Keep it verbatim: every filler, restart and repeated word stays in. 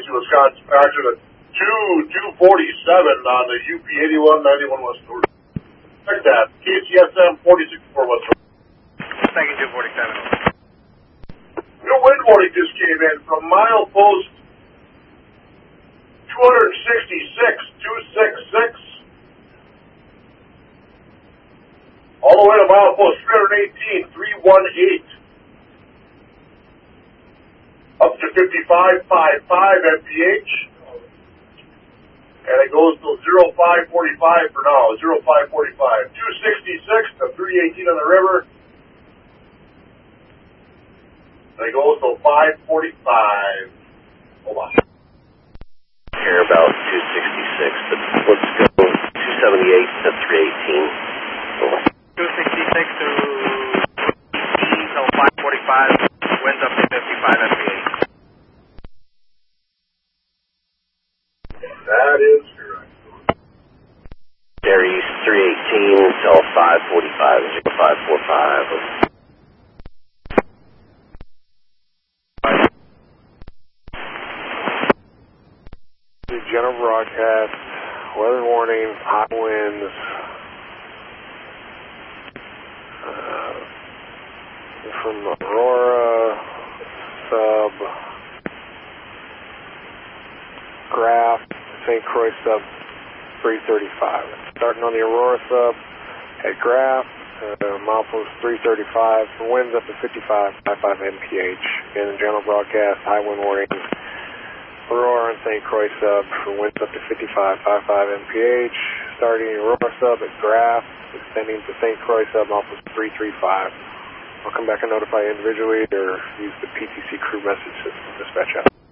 Chelsea, Wisconsin. Action at two two forty-seven on the U P eighty-one ninety-one West Road. Check that. K C S M forty-six four West Road. Second two forty-seven. New wind warning just came in from milepost two sixty-six two sixty-six all the way to milepost three eighteen three eighteen up to fifty-five fifty-five M P H, and it goes to zero five forty-five for now, zero five forty-five, two sixty-six to three eighteen on the river, and it goes to five forty-five. Hold on. Here about two sixty-six, but let's go two seventy-eight to three eighteen. Over. two sixty-six to five forty-five, winds up to fifty-five M P H. That is correct. Air East three eighteen till five forty-five, zero five forty-five. General broadcast, weather warning, hot winds. Uh, from Aurora, sub, Graph, Saint Croix sub three thirty-five. Starting on the Aurora sub at Graph, uh, milepost three thirty-five, winds up to fifty-five fifty-five M P H. Again, general broadcast, high wind warning. Aurora and Saint Croix sub for winds up to fifty-five fifty-five M P H. Starting Aurora sub at Graph, extending to Saint Croix sub milepost three thirty-five. I'll come back and notify individually or use the P T C crew message system to dispatch out.